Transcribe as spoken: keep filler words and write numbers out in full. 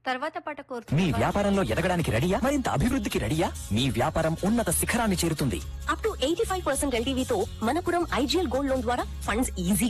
తర్వాత పాట మీ కోరుతున్నా వ్యాపారంలో ఎదగడానికి రెడీయా? మరింత అభివృద్ధికి రెడీయా? మీ వ్యాపారం ఉన్నత శిఖరాన్ని చేరుతుంది. Up to eighty five percent ఎల్టీవీతో Manappuram IGL gold loan ద్వారా ఫండ్స్ ఈజీ